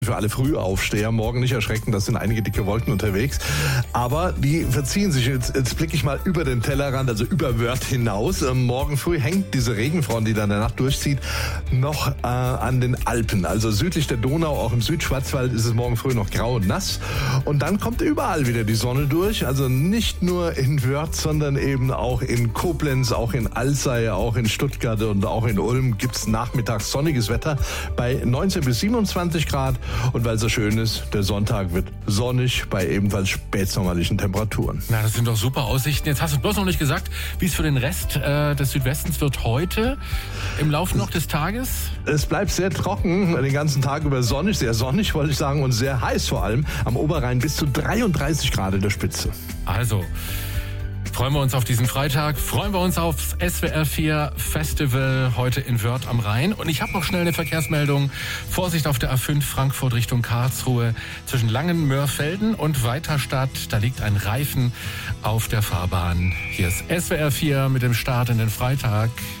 Für alle Frühaufsteher morgen nicht erschrecken, das sind einige dicke Wolken unterwegs. Aber die verziehen sich, jetzt blicke ich mal über den Tellerrand, also über Wörth hinaus. Morgen früh hängt diese Regenfront, die dann in der Nacht durchzieht, noch an den Alpen. Also südlich der Donau, auch im Südschwarzwald ist es morgen früh noch grau und nass. Und dann kommt überall wieder die Sonne durch. Also nicht nur in Wörth, sondern eben auch in Koblenz, auch in Alzey, auch in Stuttgart und auch in Ulm gibt's nachmittags sonniges Wetter bei 19 bis 27 Grad. Und weil es so schön ist, der Sonntag wird sonnig bei ebenfalls spätsommerlichen Temperaturen. Na, das sind doch super Aussichten. Jetzt hast du bloß noch nicht gesagt, wie es für den Rest des Südwestens wird heute im Laufe noch des Tages? Es bleibt sehr trocken, den ganzen Tag über sonnig, sehr sonnig, wollte ich sagen, und sehr heiß vor allem. Am Oberrhein bis zu 33 Grad in der Spitze. Also, freuen wir uns auf diesen Freitag, freuen wir uns aufs SWR 4 Festival heute in Wörth am Rhein. Und ich habe noch schnell eine Verkehrsmeldung. Vorsicht auf der A5 Frankfurt Richtung Karlsruhe zwischen Langenmörfelden und Weiterstadt. Da liegt ein Reifen auf der Fahrbahn. Hier ist SWR 4 mit dem Start in den Freitag.